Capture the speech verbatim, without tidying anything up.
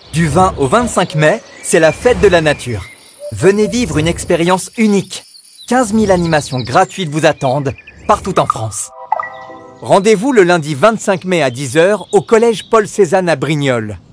Du vingt au vingt-cinq mai, c'est la fête de la nature. Venez vivre une expérience unique. quinze mille animations gratuites vous attendent, partout en France. Rendez-vous le lundi vingt-cinq mai à dix heures au collège Paul Cézanne à Brignoles.